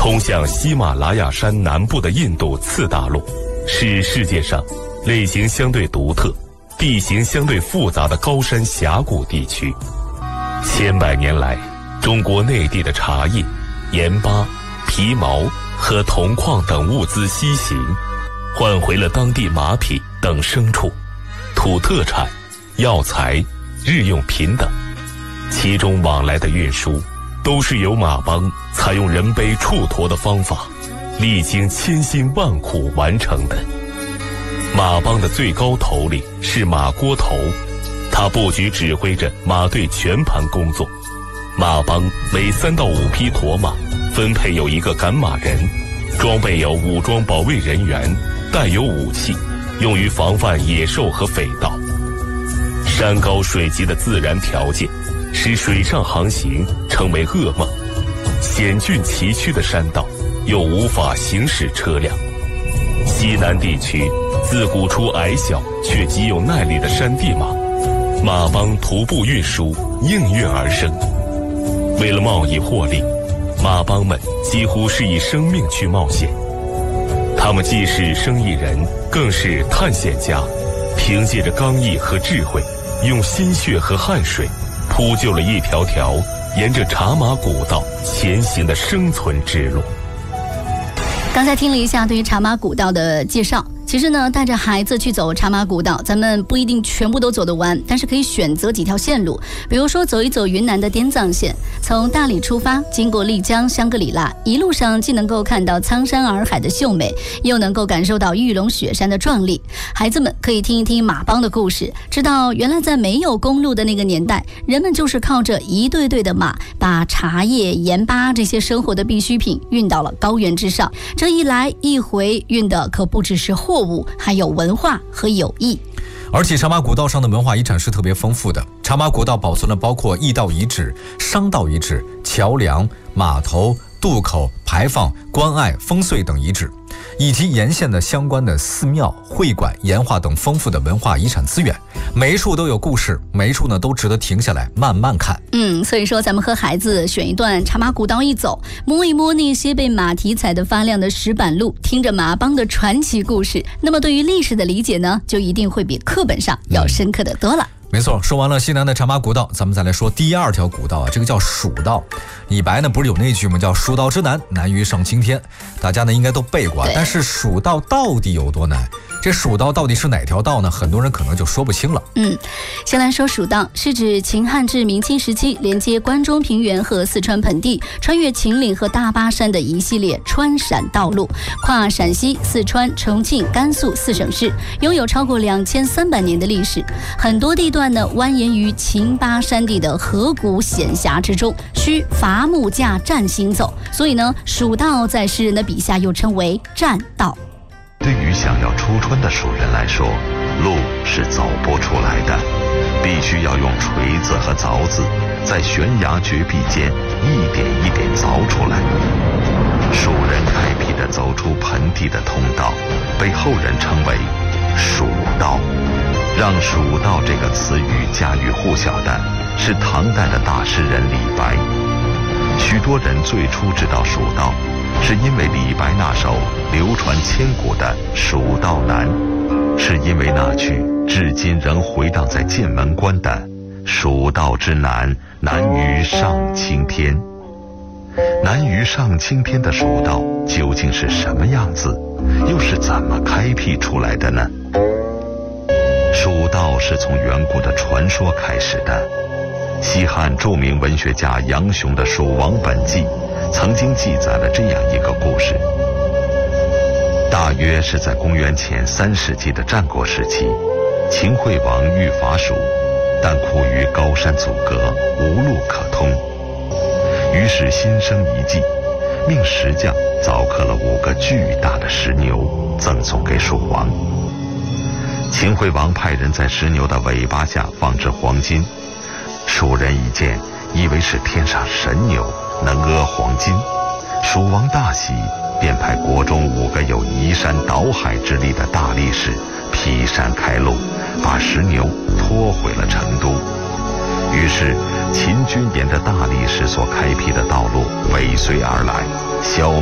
通向喜马拉雅山南部的印度次大陆，是世界上类型相对独特、地形相对复杂的高山峡谷地区。千百年来，中国内地的茶叶、盐巴、皮毛和铜矿等物资西行，换回了当地马匹等牲畜、土特产、药材、日用品等，其中往来的运输都是由马帮采用人背锄驼的方法，历经千辛万苦完成的。马帮的最高头领是马锅头，他布局指挥着马队全盘工作。马帮每3到5匹驼马分配有一个赶马人，装备有武装保卫人员，带有武器，用于防范野兽和匪盗。山高水急的自然条件使水上航行成为噩梦，险峻崎岖的山道又无法行驶车辆。西南地区自古出矮小却极有耐力的山地马，马帮徒步运输应运而生。为了贸易获利，马帮们几乎是以生命去冒险。他们既是生意人，更是探险家，凭借着刚毅和智慧，用心血和汗水铺就了一条条沿着茶马古道前行的生存之路。 刚才听了一下对于茶马古道的介绍，其实呢，带着孩子去走茶马古道，咱们不一定全部都走得完，但是可以选择几条线路，比如说走一走云南的滇藏线，从大理出发，经过丽江、香格里拉，一路上既能够看到苍山洱海的秀美，又能够感受到玉龙雪山的壮丽。孩子们可以听一听马帮的故事，知道原来在没有公路的那个年代，人们就是靠着一对对的马，把茶叶、盐巴这些生活的必需品运到了高原之上。这一来一回运的可不只是货物，还有文化和友谊。 而且茶马古道上的文化遗产是特别丰富的，茶马古道保存了包括驿道遗址、商道遗址、桥梁、码头、渡口、牌坊、关隘、烽燧等遗址，以及沿线的相关的寺庙、会馆、岩画等丰富的文化遗产资源。每一处都有故事，每一处呢都值得停下来慢慢看。 所以说咱们和孩子选一段茶马古道一走，摸一摸那些被马蹄踩得发亮的石板路，听着马帮的传奇故事，那么对于历史的理解呢，就一定会比课本上要深刻的多了。 没错，说完了西南的茶马古道，咱们再来说第2条古道啊，这个叫蜀道。李白呢不是有那句吗？叫蜀道之难，难于上青天。大家呢应该都背过，但是蜀道到底有多难？这蜀道到底是哪条道呢？很多人可能就说不清了。 先来说蜀道，是指秦汉至明清时期连接关中平原和四川盆地，穿越秦岭和大巴山的一系列川陕道路，跨陕西、四川、重庆、甘肃4省市，拥有超过2300年的历史。很多地段呢蜿蜒于秦巴山地的河谷险峡之中，需伐木架栈行走，所以呢，蜀道在诗人的笔下又称为栈道。 对于想要出春的蜀人来说，路是走不出来的，必须要用锤子和凿子在悬崖绝壁间一点一点凿出来。蜀人开辟的走出盆地的通道，被后人称为蜀道。让蜀道这个词语家喻户晓的是唐代的大诗人李白。许多人最初知道蜀道，是因为李白那首流传千古的《蜀道难》，是因为那句至今仍回荡在剑门关的“蜀道之难，难于上青天”。难于上青天的蜀道究竟是什么样子，又是怎么开辟出来的呢？蜀道是从远古的传说开始的。西汉著名文学家杨雄的《蜀王本纪》曾经记载了这样一个故事。大约是在公元前3世纪的战国时期，秦惠王欲伐蜀，但苦于高山阻隔，无路可通，于是心生一计，命石匠凿刻了5个巨大的石牛，赠送给蜀王。秦惠王派人在石牛的尾巴下放置黄金，蜀人一见，以为是天上神牛，能阿黄金。蜀王大喜，便派国中5个有移山倒海之力的大力士劈山开路，把石牛拖回了成都。于是秦军沿着大力士所开辟的道路尾随而来，消